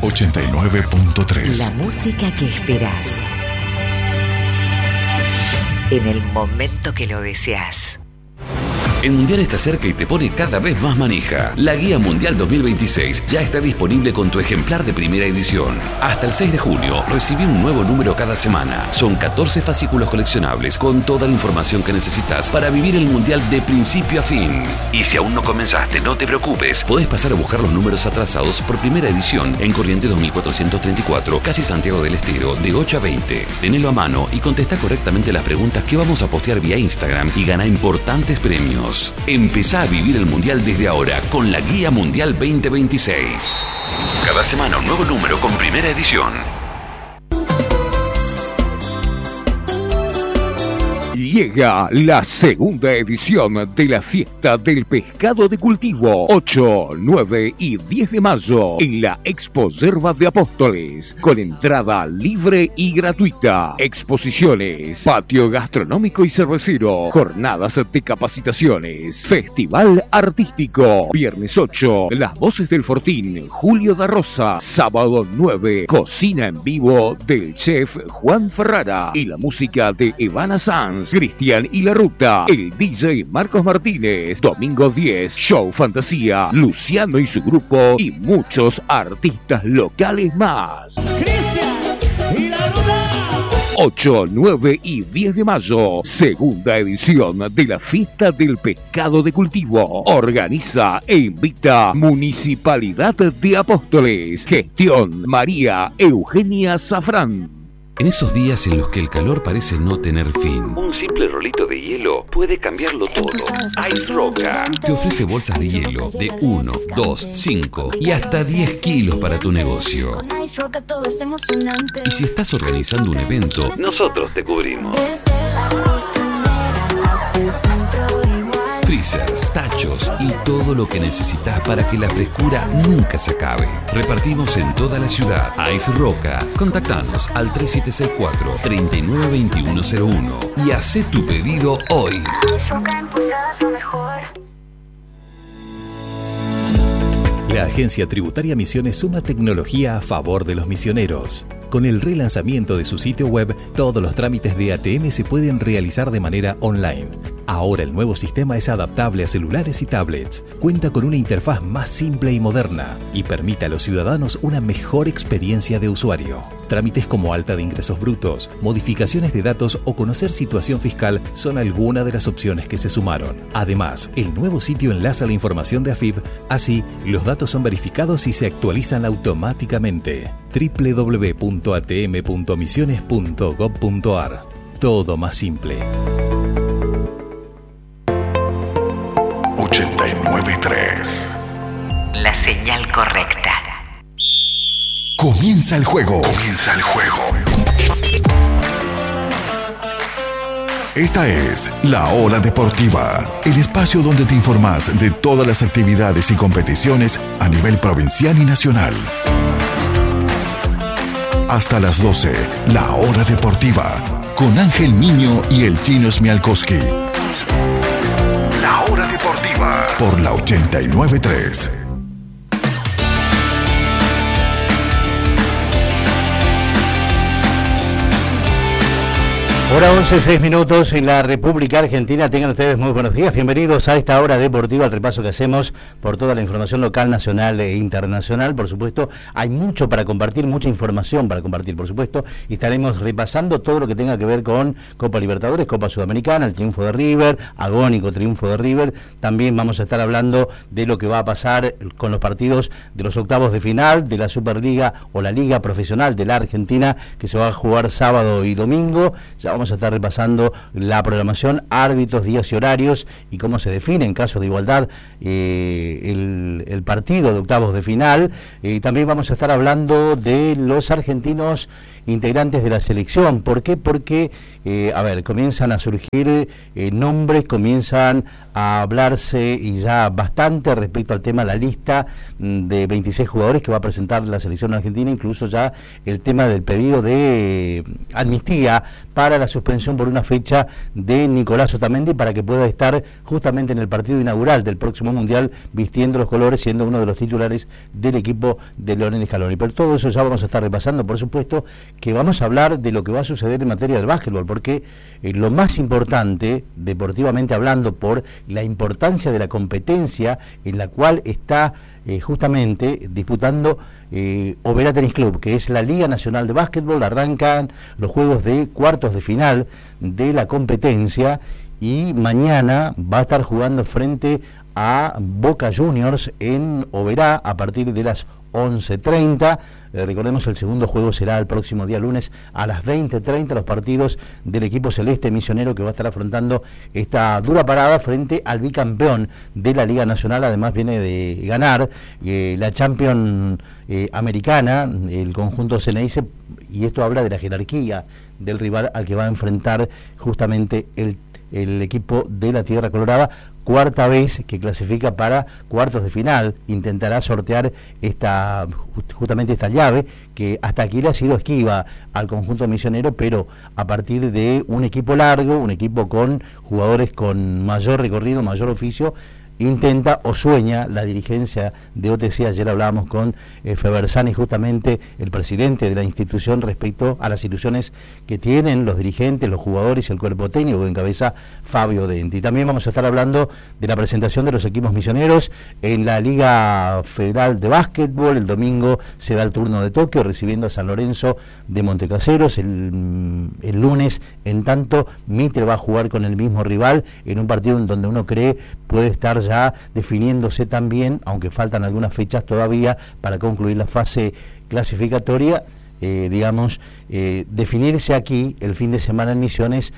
89.3. La música que esperás. En el momento que lo deseas. El Mundial está cerca y te pone cada vez más manija. La Guía Mundial 2026 ya está disponible con tu ejemplar de primera edición. Hasta el 6 de junio, recibí un nuevo número cada semana. Son 14 fascículos coleccionables con toda la información que necesitas para vivir el Mundial de principio a fin. Y si aún no comenzaste, no te preocupes. Podés pasar a buscar los números atrasados por primera edición en Corrientes 2434, casi Santiago del Estero, de 8 a 20. Tenelo a mano y contesta correctamente las preguntas que vamos a postear vía Instagram y gana importantes premios. Empezá a vivir el Mundial desde ahora con la Guía Mundial 2026. Cada semana un nuevo número con primera edición. Llega la segunda edición de la Fiesta del Pescado de Cultivo, 8, 9 y 10 de mayo, en la Expo Yerba de Apóstoles, con entrada libre y gratuita. Exposiciones, patio gastronómico y cervecero, jornadas de capacitaciones, festival artístico. Viernes 8, Las Voces del Fortín, Julio da Rosa. Sábado 9, cocina en vivo del chef Juan Ferrara y la música de Ivana Sanz, Cristian y La Ruta, el DJ Marcos Martínez. Domingo 10, show fantasía, Luciano y su grupo y muchos artistas locales más. Cristian y La Ruta. 8, 9 y 10 de mayo, segunda edición de la Fiesta del Pescado de Cultivo. Organiza e invita Municipalidad de Apóstoles. Gestión María Eugenia Zafrán. En esos días en los que el calor parece no tener fin, un simple rolito de hielo puede cambiarlo todo. Ice Roca te ofrece bolsas de hielo de 1, 2, 5 y hasta 10 kilos para tu negocio. Y si estás organizando un evento, nosotros te cubrimos. Freezers, tachos y todo lo que necesitas para que la frescura nunca se acabe. Repartimos en toda la ciudad. Ice Roca. Contactanos al 3764-392101 y haz tu pedido hoy. La Agencia Tributaria Misiones suma tecnología a favor de los misioneros. Con el relanzamiento de su sitio web, todos los trámites de ATM se pueden realizar de manera online. Ahora el nuevo sistema es adaptable a celulares y tablets, cuenta con una interfaz más simple y moderna y permite a los ciudadanos una mejor experiencia de usuario. Trámites como alta de ingresos brutos, modificaciones de datos o conocer situación fiscal son algunas de las opciones que se sumaron. Además, el nuevo sitio enlaza la información de AFIP, así los datos son verificados y se actualizan automáticamente. www.atm.misiones.gov.ar. Todo más simple. 89.3. La señal correcta. Comienza el juego. Comienza el juego. Esta es La Hora Deportiva, el espacio donde te informas de todas las actividades y competiciones a nivel provincial y nacional. Hasta las 12, La Hora Deportiva, con Ángel Niño y el Chino Smialkowski. La Hora Deportiva, por la 89.3. Hora 11, 6 minutos en la República Argentina. Tengan ustedes muy buenos días. Bienvenidos a esta hora deportiva, el repaso que hacemos por toda la información local, nacional e internacional. Por supuesto, hay mucho para compartir, mucha información para compartir, por supuesto. Y estaremos repasando todo lo que tenga que ver con Copa Libertadores, Copa Sudamericana, el triunfo de River, agónico triunfo de River. También vamos a estar hablando de lo que va a pasar con los partidos de los octavos de final de la Superliga o la Liga Profesional de la Argentina, que se va a jugar sábado y domingo. Ya vamos a estar repasando la programación, árbitros, días y horarios y cómo se define en caso de igualdad el partido de octavos de final. También vamos a estar hablando de los argentinos integrantes de la selección. ¿Por qué? Porque, comienzan a surgir nombres, comienzan a hablarse y ya bastante respecto al tema de la lista de 26 jugadores que va a presentar la selección argentina, incluso ya el tema del pedido de amnistía para la suspensión por una fecha de Nicolás Otamendi para que pueda estar justamente en el partido inaugural del próximo Mundial vistiendo los colores, siendo uno de los titulares del equipo de Lionel Scaloni. Pero todo eso ya vamos a estar repasando, por supuesto, que vamos a hablar de lo que va a suceder en materia del básquetbol, porque lo más importante, deportivamente hablando, por la importancia de la competencia en la cual está justamente disputando Oberá Tenis Club, que es la Liga Nacional de Básquetbol. Arrancan los juegos de cuartos de final de la competencia y mañana va a estar jugando frente a Boca Juniors en Oberá a partir de las 11:30. Recordemos, el segundo juego será el próximo día lunes a las 20:30, los partidos del equipo celeste misionero que va a estar afrontando esta dura parada frente al bicampeón de la Liga Nacional. Además viene de ganar la Champions americana, el conjunto Ceneice, y esto habla de la jerarquía del rival al que va a enfrentar justamente el equipo de la Tierra Colorada. Cuarta vez que clasifica para cuartos de final, intentará sortear justamente esta llave que hasta aquí le ha sido esquiva al conjunto misionero, pero a partir de un equipo largo, un equipo con jugadores con mayor recorrido, mayor oficio, intenta o sueña la dirigencia de OTC. Ayer hablábamos con Febersani, justamente el presidente de la institución, respecto a las ilusiones que tienen los dirigentes, los jugadores y el cuerpo técnico que encabeza Fabio Denti. También vamos a estar hablando de la presentación de los equipos misioneros en la Liga Federal de Básquetbol. El domingo se da el turno de Tokio recibiendo a San Lorenzo de Montecaseros. El lunes, en tanto, Mitre va a jugar con el mismo rival en un partido en donde uno cree puede estar ya definiéndose también, aunque faltan algunas fechas todavía para concluir la fase clasificatoria, definirse aquí el fin de semana en Misiones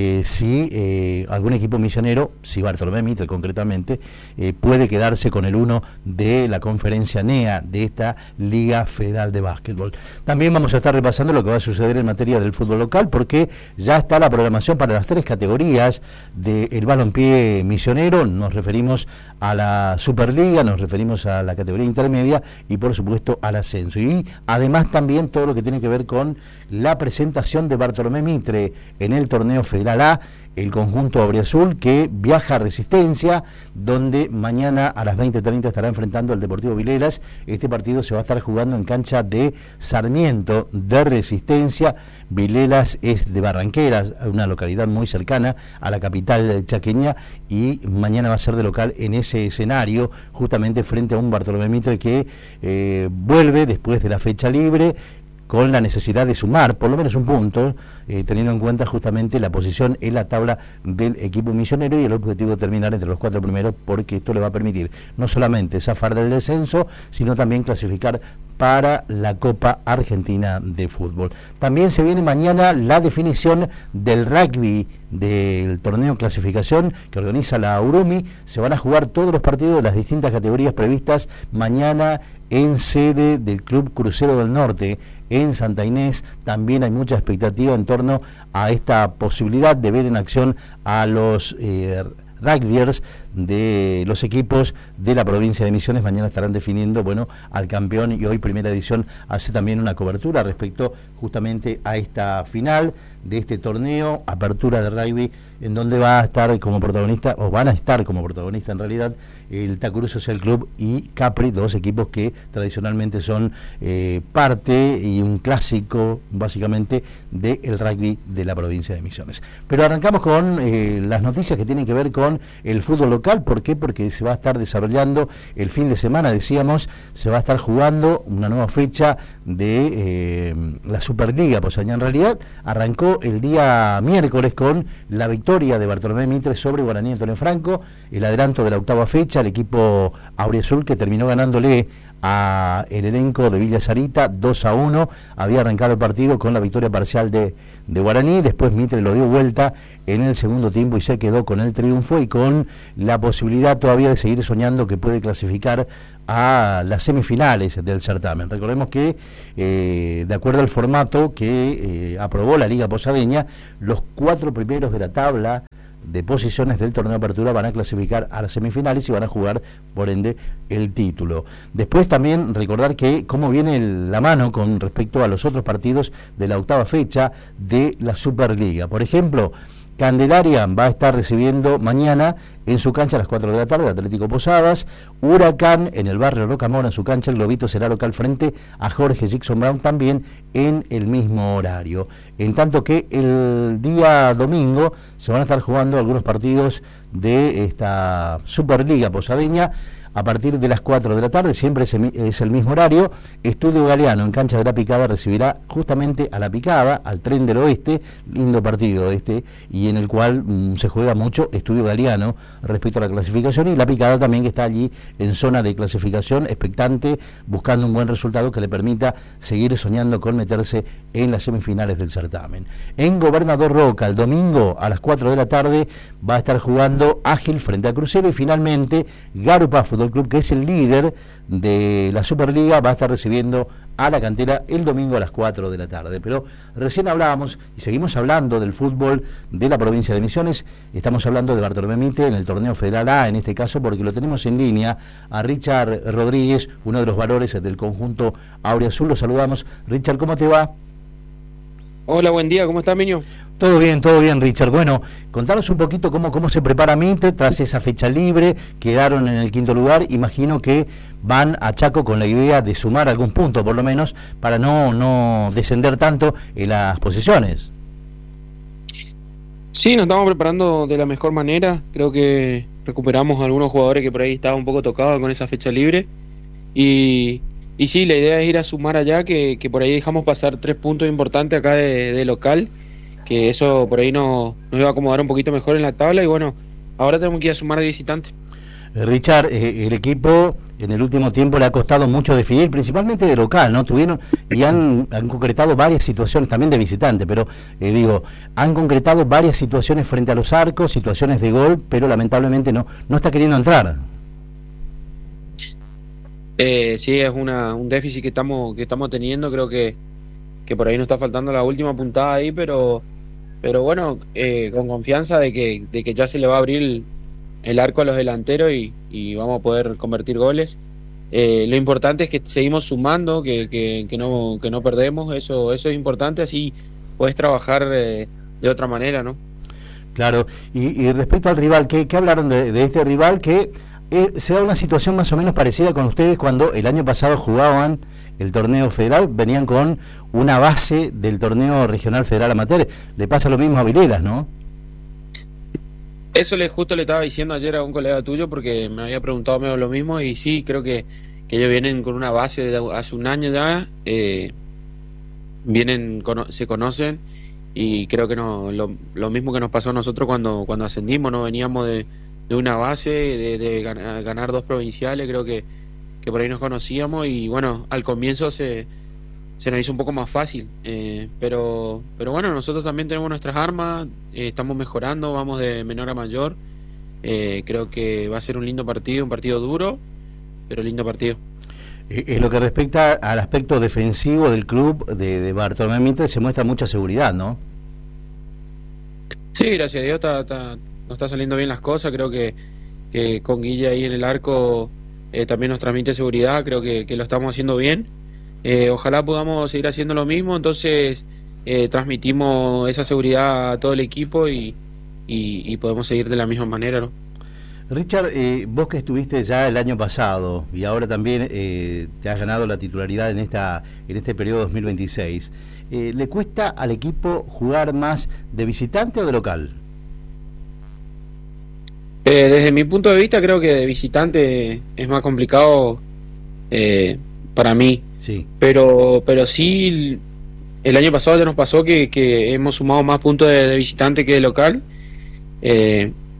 si algún equipo misionero, si Bartolomé Mitre concretamente, puede quedarse con el 1 de la conferencia NEA de esta Liga Federal de Básquetbol. También vamos a estar repasando lo que va a suceder en materia del fútbol local, porque ya está la programación para las 3 categorías del balompié misionero. Nos referimos a la Superliga, nos referimos a la categoría intermedia y por supuesto al ascenso. Y además también todo lo que tiene que ver con la presentación de Bartolomé Mitre en el torneo Federal A, el conjunto auriazul que viaja a Resistencia, donde mañana a las 20:30 estará enfrentando al Deportivo Vilelas. Este partido se va a estar jugando en cancha de Sarmiento de Resistencia. Vilelas es de Barranqueras, una localidad muy cercana a la capital chaqueña, y mañana va a ser de local en ese escenario, justamente frente a un Bartolomé Mitre que vuelve después de la fecha libre, con la necesidad de sumar por lo menos un punto, teniendo en cuenta justamente la posición en la tabla del equipo misionero, y el objetivo de terminar entre los 4 primeros, porque esto le va a permitir no solamente zafar del descenso, sino también clasificar para la Copa Argentina de Fútbol. También se viene mañana la definición del rugby, del torneo clasificación que organiza la Urumi. Se van a jugar todos los partidos de las distintas categorías previstas mañana en sede del Club Crucero del Norte en Santa Inés. También hay mucha expectativa en torno a esta posibilidad de ver en acción a los rugbyers de los equipos de la provincia de Misiones. Mañana estarán definiendo, al campeón, y hoy Primera Edición hace también una cobertura respecto justamente a esta final de este torneo, apertura de rugby, en donde va a estar como protagonista, o van a estar como protagonista en realidad, el Tacurú Social Club y Capri, dos equipos que tradicionalmente son parte y un clásico básicamente del rugby de la provincia de Misiones. Pero arrancamos con las noticias que tienen que ver con el fútbol local. ¿Por qué? Porque se va a estar desarrollando el fin de semana, decíamos, se va a estar jugando una nueva fecha de la Superliga. Pues allá en realidad arrancó el día miércoles con la victoria de Bartolomé Mitre sobre Guaraní Antonio Franco, el adelanto de la octava fecha, el equipo auriazul que terminó ganándole a el elenco de Villa Sarita, 2-1. Había arrancado el partido con la victoria parcial de Guaraní, después Mitre lo dio vuelta en el segundo tiempo y se quedó con el triunfo y con la posibilidad todavía de seguir soñando que puede clasificar a las semifinales del certamen. Recordemos que de acuerdo al formato que aprobó la Liga Posadeña, los 4 primeros de la tabla de posiciones del torneo de apertura van a clasificar a las semifinales y van a jugar, por ende, el título. Después también recordar que cómo viene la mano con respecto a los otros partidos de la octava fecha de la Superliga. Por ejemplo, Candelaria va a estar recibiendo mañana en su cancha a las 4 de la tarde, Atlético Posadas. Huracán en el barrio Rocamora, en su cancha, el Globito será local frente a Jorge Jackson Brown, también en el mismo horario. En tanto que el día domingo se van a estar jugando algunos partidos de esta Superliga Posadeña a partir de las 4 de la tarde, siempre es el mismo horario. Estudio Galeano en cancha de La Picada recibirá justamente a La Picada, al Tren del Oeste, lindo partido y en el cual se juega mucho Estudio Galeano respecto a la clasificación, y La Picada también, que está allí en zona de clasificación, expectante, buscando un buen resultado que le permita seguir soñando con meterse en las semifinales del certamen. En Gobernador Roca, el domingo a las 4 de la tarde va a estar jugando Ágil frente a Crucero, y finalmente Garupa Fútbol Club, que es el líder de la Superliga, va a estar recibiendo a La Cantera el domingo a las 4 de la tarde. Pero recién hablábamos y seguimos hablando del fútbol de la provincia de Misiones. Estamos hablando de Bartolomé Mitre en el torneo Federal A, en este caso, porque lo tenemos en línea a Richard Rodríguez, uno de los valores del conjunto Auriazul. Lo saludamos. Richard, ¿cómo te va? Hola, buen día, ¿cómo estás, Miño? Todo bien, Richard. Bueno, contanos un poquito cómo se prepara Mitre tras esa fecha libre. Quedaron en el 5º lugar. Imagino que van a Chaco con la idea de sumar algún punto, por lo menos, para no descender tanto en las posiciones. Sí, nos estamos preparando de la mejor manera. Creo que recuperamos a algunos jugadores que por ahí estaban un poco tocados con esa fecha libre. Y sí, la idea es ir a sumar allá, que por ahí dejamos pasar 3 puntos importantes acá de local, que eso por ahí nos iba a acomodar un poquito mejor en la tabla, y bueno, ahora tenemos que ir a sumar de visitante. Richard, el equipo en el último tiempo le ha costado mucho definir, principalmente de local, ¿no? Tuvieron y han concretado varias situaciones, también de visitante, pero han concretado varias situaciones frente a los arcos, situaciones de gol, pero lamentablemente no está queriendo entrar. Sí, es un déficit que estamos teniendo. Creo que por ahí nos está faltando la última puntada ahí, pero bueno, con confianza de que ya se le va a abrir el arco a los delanteros y vamos a poder convertir goles. Lo importante es que seguimos sumando, que no perdemos. Eso es importante, así puedes trabajar de otra manera, ¿no? Claro. Y respecto al rival, ¿qué hablaron de este rival que se da una situación más o menos parecida con ustedes cuando el año pasado jugaban el torneo federal? Venían con una base del torneo regional federal amateur. Le pasa lo mismo a Vilelas, ¿no? Eso justo le estaba diciendo ayer a un colega tuyo, porque me había preguntado medio lo mismo, y sí, creo que ellos vienen con una base de hace un año ya, se conocen, y creo que lo mismo que nos pasó a nosotros cuando ascendimos, ¿no? Veníamos de una base, de ganar 2 provinciales. Creo que por ahí nos conocíamos, y bueno, al comienzo se nos hizo un poco más fácil, pero bueno, nosotros también tenemos nuestras armas, estamos mejorando, vamos de menor a mayor. Creo que va a ser un lindo partido, un partido duro, pero lindo partido. En lo que respecta al aspecto defensivo del club de Bartolomé Mitre, se muestra mucha seguridad, ¿no? Sí, gracias a Dios nos está saliendo bien las cosas. Creo que con Guille ahí en el arco también nos transmite seguridad. Creo que lo estamos haciendo bien. Ojalá podamos seguir haciendo lo mismo. Entonces transmitimos esa seguridad a todo el equipo y podemos seguir de la misma manera, ¿no? Richard, vos que estuviste ya el año pasado y ahora también te has ganado la titularidad en este periodo 2026, ¿le cuesta al equipo jugar más de visitante o de local? Desde mi punto de vista, creo que de visitante es más complicado para mí. Sí. Pero sí, el año pasado ya nos pasó que hemos sumado más puntos de visitante que de local.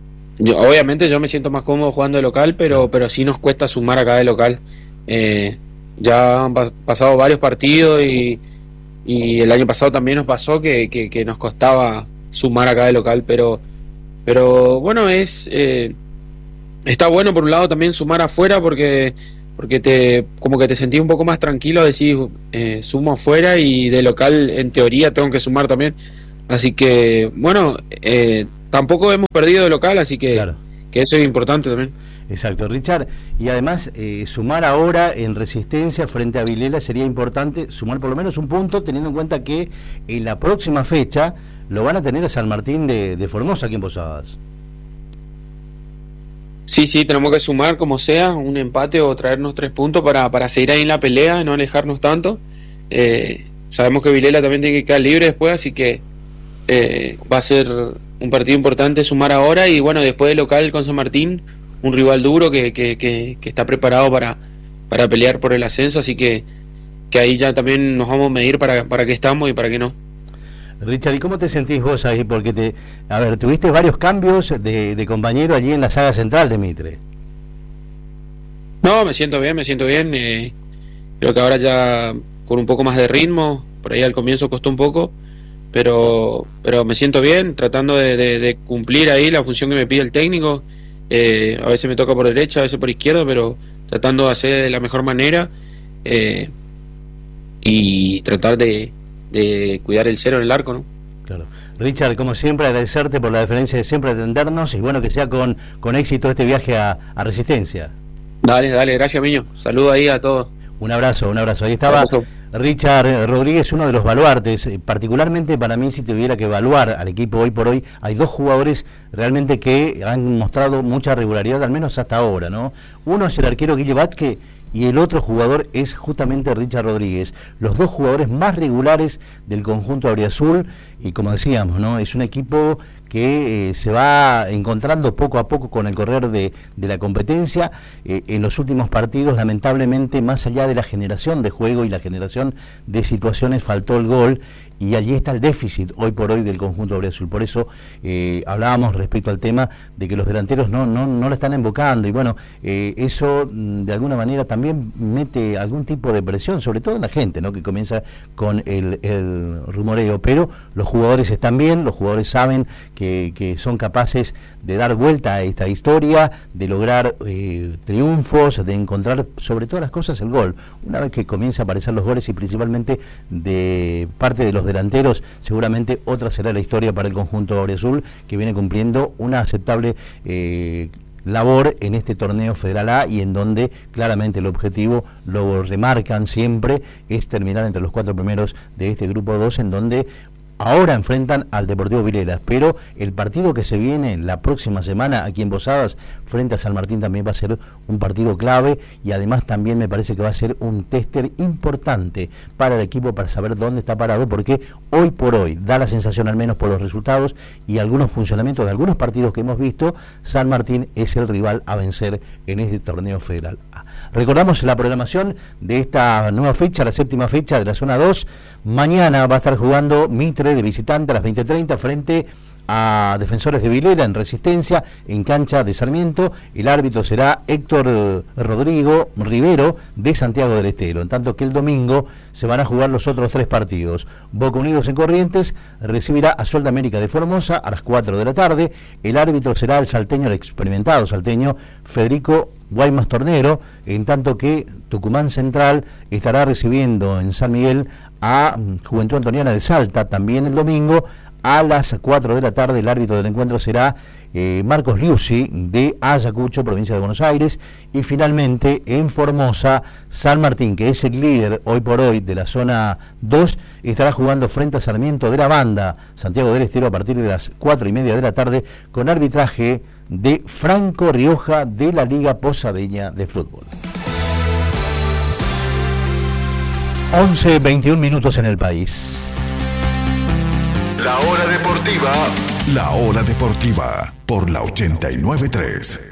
Obviamente yo me siento más cómodo jugando de local, pero sí nos cuesta sumar acá de local. ya han pasado varios partidos y el año pasado también nos pasó que nos costaba sumar acá de local, pero bueno, está bueno por un lado también sumar afuera porque como que te sentís un poco más tranquilo, decís sumo afuera y de local en teoría tengo que sumar también, así que bueno, tampoco hemos perdido de local, así que, claro, que eso es importante también. Exacto, Richard, y además sumar ahora en Resistencia frente a Vilela sería importante, sumar por lo menos un punto, teniendo en cuenta que en la próxima fecha lo van a tener a San Martín de Formosa aquí en Posadas. Sí, tenemos que sumar como sea, un empate o traernos 3 puntos para seguir ahí en la pelea, no alejarnos tanto. Sabemos que Vilela también tiene que quedar libre después, así que va a ser un partido importante sumar ahora, y bueno, después de local con San Martín, un rival duro que está preparado para pelear por el ascenso, así que ahí ya también nos vamos a medir para qué estamos y para qué no. Richard, ¿y cómo te sentís vos ahí? Porque tuviste varios cambios de compañero allí en la saga central de Mitre. No, me siento bien, creo que ahora ya con un poco más de ritmo, por ahí al comienzo costó un poco, pero me siento bien, tratando de cumplir ahí la función que me pide el técnico. A veces me toca por derecha, a veces por izquierda, pero tratando de hacer de la mejor manera y tratar de cuidar el cero en el arco, ¿no? Claro. Richard, como siempre, agradecerte por la deferencia de siempre atendernos, y bueno, que sea con éxito este viaje a Resistencia. Dale, gracias, Miño. Saludo ahí a todos. Un abrazo. Ahí estaba Richard Rodríguez, uno de los baluartes. Particularmente para mí, si tuviera que evaluar al equipo hoy por hoy, hay 2 jugadores realmente que han mostrado mucha regularidad, al menos hasta ahora, ¿no? Uno es el arquero Guille Vázquez, y el otro jugador es justamente Richard Rodríguez, los 2 jugadores más regulares del conjunto auriazul, y como decíamos, ¿no? Es un equipo que se va encontrando poco a poco con el correr de la competencia. En los últimos partidos, lamentablemente, más allá de la generación de juego y la generación de situaciones, faltó el gol, y allí está el déficit hoy por hoy del conjunto auriazul. Por eso hablábamos respecto al tema de que los delanteros no la están invocando, y bueno, eso de alguna manera también mete algún tipo de presión, sobre todo en la gente, ¿no? Que comienza con el rumoreo, pero los jugadores están bien, los jugadores saben que son capaces de dar vuelta a esta historia, de lograr triunfos, de encontrar sobre todas las cosas el gol. Una vez que comienzan a aparecer los goles, y principalmente de parte de los delanteros, seguramente otra será la historia para el conjunto auriazul, que viene cumpliendo una aceptable labor en este torneo Federal A, y en donde claramente el objetivo, lo remarcan siempre, es terminar entre los 4 primeros de este grupo 2, en donde ahora enfrentan al Deportivo Vilela, pero el partido que se viene la próxima semana aquí en Posadas frente a San Martín también va a ser un partido clave, y además también me parece que va a ser un tester importante para el equipo, para saber dónde está parado, porque hoy por hoy da la sensación, al menos por los resultados y algunos funcionamientos de algunos partidos que hemos visto, San Martín es el rival a vencer en este torneo Federal A. Recordamos la programación de esta nueva fecha, la 7ª fecha de la zona 2. Mañana va a estar jugando Mitre de visitante a las 20:30 frente a Defensores de Vilela en Resistencia, en cancha de Sarmiento. El árbitro será Héctor Rodrigo Rivero de Santiago del Estero, en tanto que el domingo se van a jugar los otros 3 partidos. Boca Unidos en Corrientes recibirá a Sol de América de Formosa a las 4 de la tarde. El árbitro será el experimentado salteño Federico Guaymas Tornero, en tanto que Tucumán Central estará recibiendo en San Miguel a Juventud Antoniana de Salta también el domingo a las 4 de la tarde. El árbitro del encuentro será Marcos Liuzzi de Ayacucho, provincia de Buenos Aires. Y finalmente en Formosa, San Martín, que es el líder hoy por hoy de la zona 2, estará jugando frente a Sarmiento de la Banda, Santiago del Estero, a partir de las 4:30 de la tarde, con arbitraje de Franco Rioja de la Liga Posadeña de Fútbol. 11:21 minutos en el país. La hora deportiva. La hora deportiva por la 89.3.